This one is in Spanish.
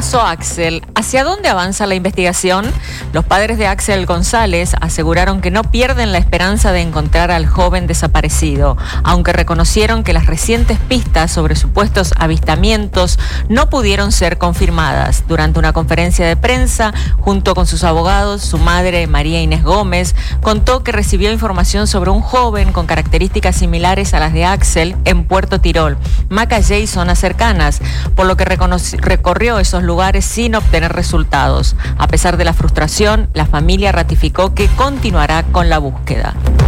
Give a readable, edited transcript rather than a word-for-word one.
caso Axel, ¿hacia dónde avanza la investigación? Los padres de Axel González aseguraron que no pierden la esperanza de encontrar al joven desaparecido, aunque reconocieron que las recientes pistas sobre supuestos avistamientos no pudieron ser confirmadas. Durante una conferencia de prensa, junto con sus abogados, su madre, María Inés Gómez, contó que recibió información sobre un joven con características similares a las de Axel en Puerto Tirol, Macayé y zonas cercanas, por lo que recorrió esos lugares sin obtener resultados. A pesar de la frustración, la familia ratificó que continuará con la búsqueda.